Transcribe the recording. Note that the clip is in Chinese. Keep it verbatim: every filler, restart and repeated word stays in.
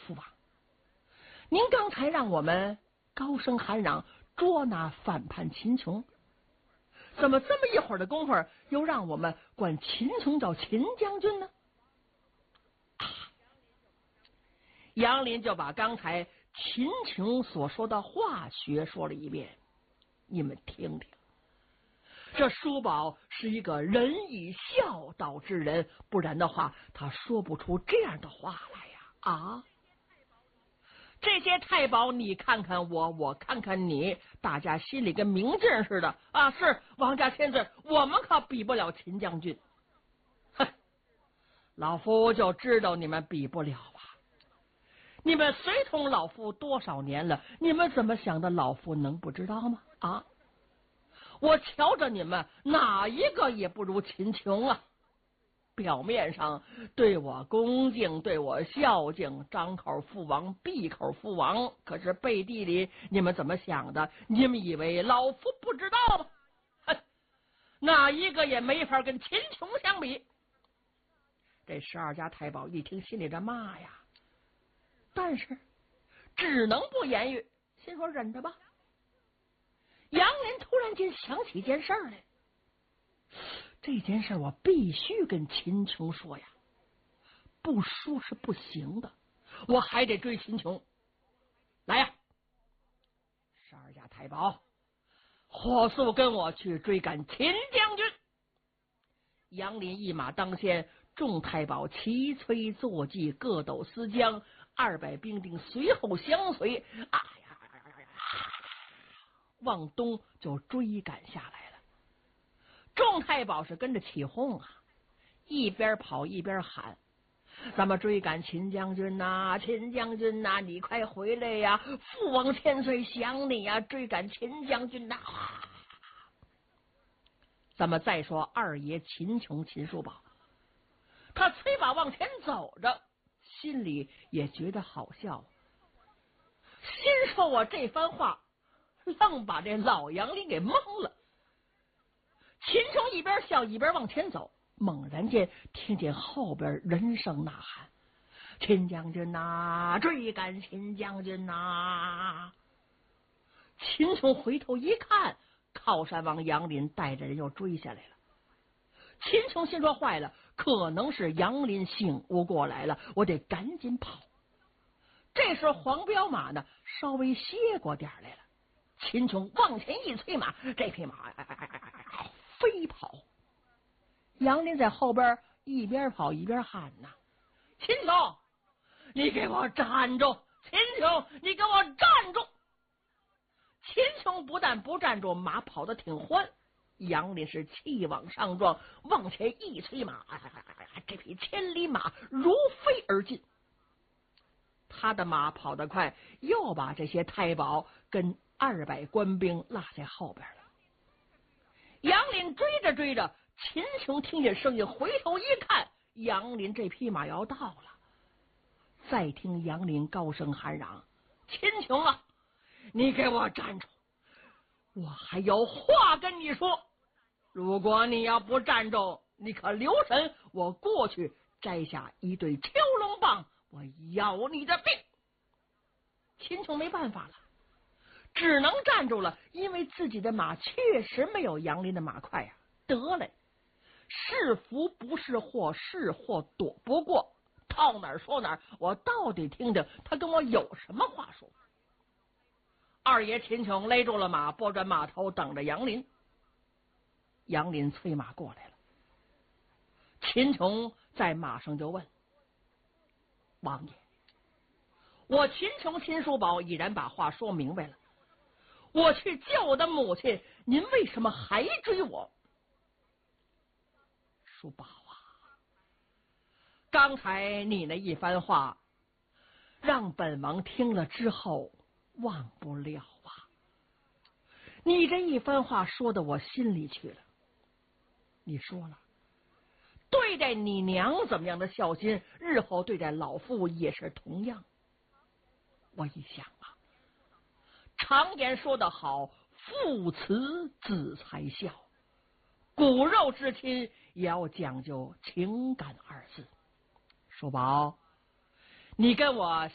父王，您刚才让我们高声喊嚷捉拿反叛秦琼，怎么这么一会儿的功夫又让我们管秦琼叫秦将军呢？啊，杨林就把刚才秦琼所说的话学说了一遍，你们听听。这叔宝是一个仁义孝道之人，不然的话他说不出这样的话来呀！啊，这些太保你看看我，我看看你，大家心里跟明镜似的啊！是王家千岁，我们可比不了秦将军。哼，老夫就知道你们比不了啊！你们随同老夫多少年了，你们怎么想的老夫能不知道吗？啊！我瞧着你们哪一个也不如秦琼啊！表面上对我恭敬，对我孝敬，张口父王，闭口父王，可是背地里你们怎么想的？你们以为老夫不知道吗？哼，哪一个也没法跟秦琼相比。这十二家太保一听，心里这骂呀，但是只能不言语，心说忍着吧。杨林突然间想起一件事来，这件事我必须跟秦琼说呀，不说是不行的，我还得追秦琼。来呀，十二家太保，火速跟我去追赶秦将军。杨林一马当先，众太保齐催坐骑，各斗司将，二百兵丁随后相随。啊呀，往东就追赶下来了。众太保是跟着起哄啊，一边跑一边喊：咱们追赶秦将军呐、啊，秦将军呐、啊，你快回来呀！父王千岁想你呀、啊！追赶秦将军呐、啊！咱们再说二爷秦琼秦叔宝，他催马往前走着，心里也觉得好笑，心说我这番话愣把这老杨林给蒙了。秦琼一边笑一边往前走，猛然间听见后边人声呐喊：秦将军呐、啊，追赶秦将军呐、啊！秦琼回头一看，靠山王杨林带着人又追下来了。秦琼心说坏了，可能是杨林醒悟过来了，我得赶紧跑。这时候黄骠马呢稍微歇过点来了，秦琼往前一催马，这匹马哎哎哎哎哎飞跑。杨林在后边一边跑一边喊呐：秦琼，你给我站住！秦琼，你给我站住！秦琼不但不站住，马跑得挺欢。杨林是气往上撞，往前一催马，哎哎哎哎这匹千里马如飞而进。他的马跑得快，又把这些太保跟二百官兵落在后边了。杨林追着追着，秦琼听见声音，回头一看，杨林这匹马要到了。再听杨林高声喊嚷：秦琼啊，你给我站住！我还有话跟你说，如果你要不站住，你可留神我过去摘下一对蛟龙棒，我要你的命！秦琼没办法了，只能站住了，因为自己的马确实没有杨林的马快呀、啊。得嘞，是福不是祸，是祸躲不过，到哪儿说哪儿，我到底听听他跟我有什么话说。二爷秦琼勒住了马，拨转马头等着杨林。杨林催马过来了，秦琼在马上就问：王爷，我秦琼秦叔宝已然把话说明白了，我去救我的母亲，您为什么还追我？叔宝啊，刚才你那一番话让本王听了之后忘不了啊！你这一番话说的我心里去了。你说了，对待你娘怎么样的孝心，日后对待老父也是同样。我一想啊，常言说得好，父慈子才孝，骨肉之亲也要讲究情感二字。叔宝，你跟我